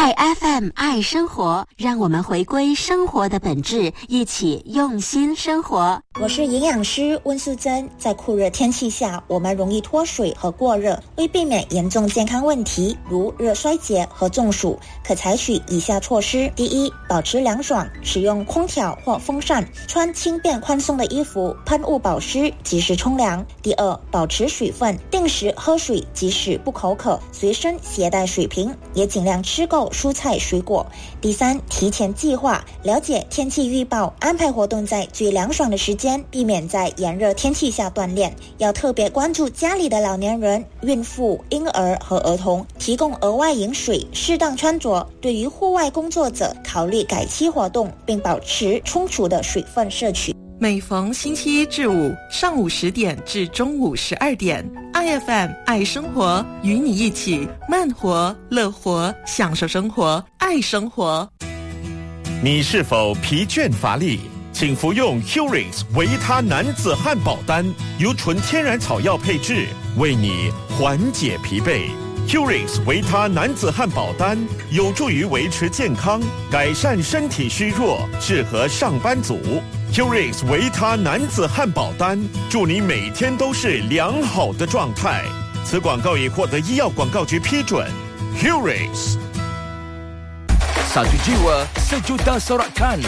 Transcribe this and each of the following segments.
爱 FM 爱生活，让我们回归生活的本质，一起用心生活。 我是营养师温素珍。在酷热天气下，我们容易脱水和过热，为避免严重健康问题如热衰竭和中暑，可采取以下措施。第一，保持凉爽，使用空调或风扇，穿轻便宽松的衣服，喷雾保湿，及时冲凉。第二，保持水分，定时喝水，即使不口渴，随身携带水瓶，也尽量吃够蔬菜水果。第三，提前计划，了解天气预报，安排活动在最凉爽的时间，避免在炎热天气下锻炼。要特别关注家里的老年人、孕妇、婴儿和儿童，提供额外饮水，适当穿着。对于户外工作者，考虑改期活动，并保持充足的水分摄取。 每逢星期一至五上午10点至中午12点，IFM 爱生活，与你一起慢活、乐活，享受生活，爱生活。 你是否疲倦乏力？请服用 Curings 维他男子汉堡丹，由纯天然草药配制，为你缓解疲惫。Curings 维他男子汉堡丹有助于维持健康，改善身体虚弱，适合上班族。Curings 维他男子汉堡丹，祝你每天都是良好的状态。此广告已获得医药广告局批准。Curings Satu jiwa sejuta sorakan。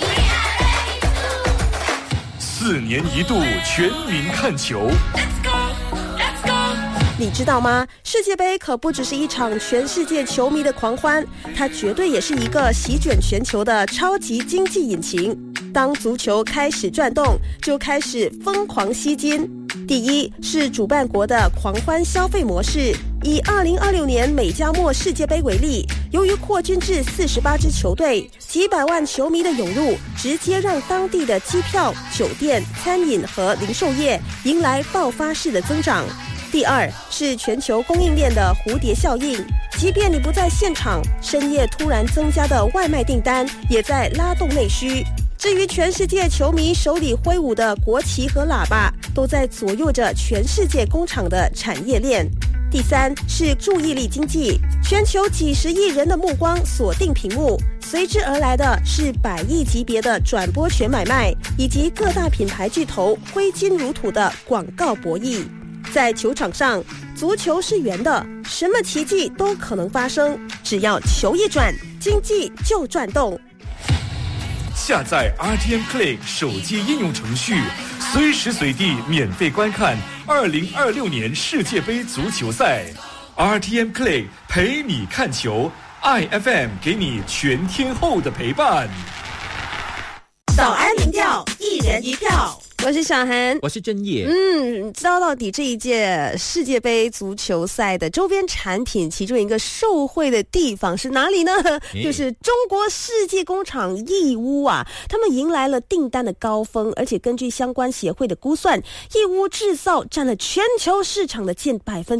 4年一度全民看球。 你知道吗？世界杯可不只是一场全世界球迷的狂欢，它绝对也是一个席卷全球的超级经济引擎。当足球开始转动，就开始疯狂吸金。第一是主办国的狂欢消费模式。以2026年美加墨世界杯为例，由于扩军至48支球队，几百万球迷的涌入，直接让当地的机票、酒店、餐饮和零售业迎来爆发式的增长。第二是全球供应链的蝴蝶效应，即便你不在现场，深夜突然增加的外卖订单也在拉动内需。至于全世界球迷手里挥舞的国旗和喇叭，都在左右着全世界工厂的产业链。第三是注意力经济，全球几十亿人的目光锁定屏幕，随之而来的是100亿级别的转播权买卖，以及各大品牌巨头挥金如土的广告博弈。在球场上，足球是圆的，什么奇迹都可能发生，只要球一转，经济就转动。 下载 RTM Click 手机应用程序，随时随地免费观看2026年世界杯足球赛。RTM Click 陪你看球， IFM 给你全天候的陪伴。 早安民调，一人一票。我是小涵， 我是正业。 到底这一届世界杯足球赛的周边产品，其中一个受惠的地方是哪里呢？就是中国世纪工厂义乌啊，他们迎来了订单的高峰，而且根据相关协会的估算，义乌制造占了全球市场的近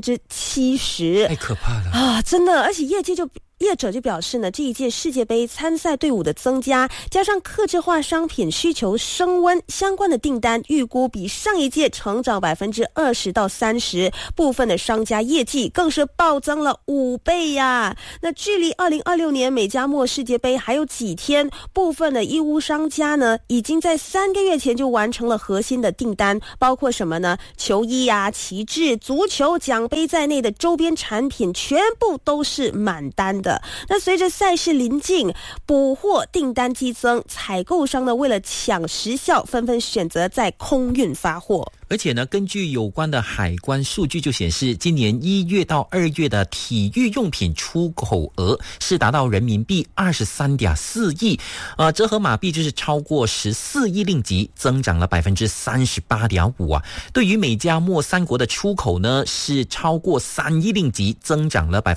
70%， 太可怕了啊！真的，而且业者就表示呢，这一届世界杯参赛队伍的增加，加上客制化商品需求升温，相关的订单预估比上一届成长20%到30%，部分的商家业绩更是暴增了5倍呀。那距离2026年美加墨世界杯还有几天，部分的义乌商家呢，已经在3个月前就完成了核心的订单，包括什么呢？球衣啊、旗帜、足球奖杯在内的周边产品，全部都是满单的。那随着赛事临近，补货订单激增，采购商呢为了抢时效，纷纷选择在空运发货。 而且呢，根据有关的海关数据就显示，今年1月到2月的体育用品出口额是达到人民币23.4亿，折合马币就是超过14亿令吉，增长了38.5%啊。对于美加墨3国的出口呢，是超过3亿令吉，增长了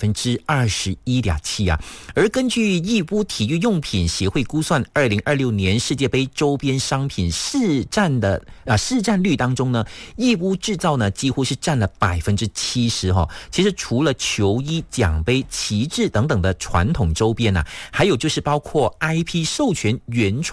21.7%啊。而根据义乌体育用品协会估算，2026年世界杯周边商品市占率当中呢，义乌制造呢几乎是占了70%哈。其实除了球衣、奖杯、旗帜等等的传统周边啊，还有就是包括 IP 授权原创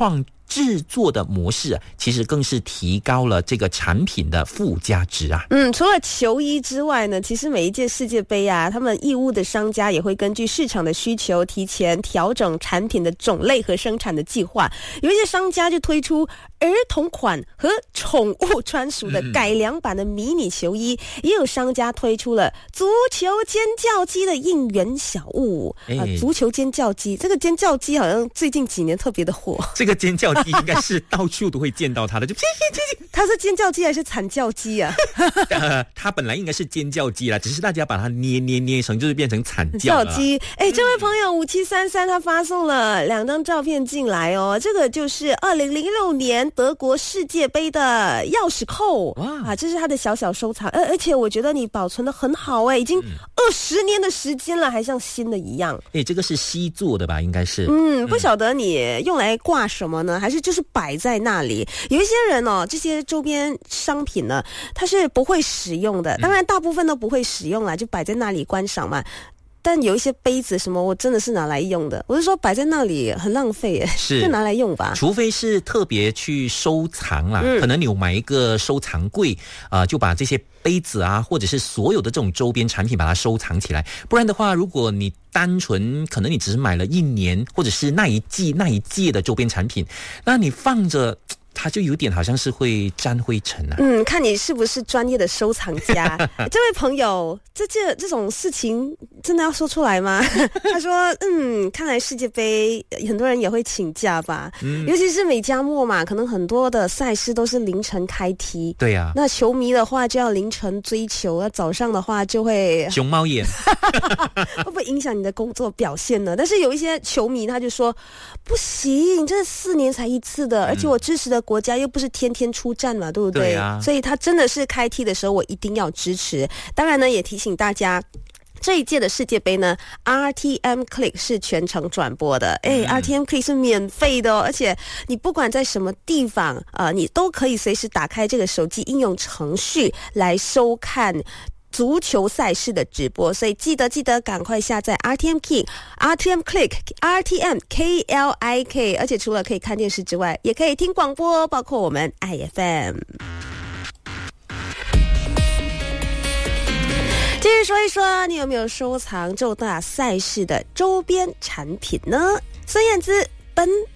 制作的模式其实更是提高了这个产品的附加值啊。 除了球衣之外呢，其实每一届世界杯啊，他们义乌的商家也会根据市场的需求提前调整产品的种类和生产的计划。有一些商家就推出儿童款和宠物专属的改良版的迷你球衣，也有商家推出了足球尖叫鸡的应援小物。足球尖叫鸡，这个尖叫鸡好像最近几年特别的火。 这个尖叫鸡应该是到处都会见到它的，就它是尖叫鸡还是惨叫鸡啊？ 它本来应该是尖叫鸡啦，只是大家把它捏成就是变成惨叫了。 鸡。这位朋友5733他发送了2张照片进来哦，这个就是2006年德国世界杯的钥匙扣。哇，这是他的小小收藏，而且我觉得你保存得很好已经20年的时间了，还像新的一样。 这个是锡做的吧？应该是。 不晓得你用来挂什么呢？还是就是摆在那里？有一些人这些周边商品呢，它是不会使用的，当然大部分都不会使用啦，就摆在那里观赏嘛。但有一些杯子什么，我真的是拿来用的。我是说摆在那里很浪费就拿来用吧。 除非是特别去收藏啦，可能你有买一个收藏柜就把这些杯子啊，或者是所有的这种周边产品把它收藏起来。不然的话，如果你单纯可能你只是买了1年或者是那一届的周边产品，那你放着它就有点好像是会沾灰尘啊。 看你是不是专业的收藏家。这位朋友，这种事情真的要说出来吗？他说看来世界杯很多人也会请假吧。尤其是美加墨嘛，可能很多的赛事都是凌晨开踢。 对啊， 那球迷的话就要凌晨追球，那早上的话就会熊猫眼。 会不会影响你的工作表现呢？但是有一些球迷他就说不行，这是4年才一次的，而且我支持的国家又不是天天出战嘛，对不对？ 对啊， 所以他真的是开踢的时候我一定要支持。当然呢，也提醒大家，这一届的世界杯呢 RTM Click 是全程转播的。RTM Click 是免费的而且你不管在什么地方你都可以随时打开这个手机应用程序来收看足球赛事的直播，所以记得赶快下载 RTM Click RTM KLIK， 而且除了可以看电视之外，也可以听广播，包括我们 IFM。继续说一说，你有没有收藏重大赛事的周边产品呢？孙燕姿奔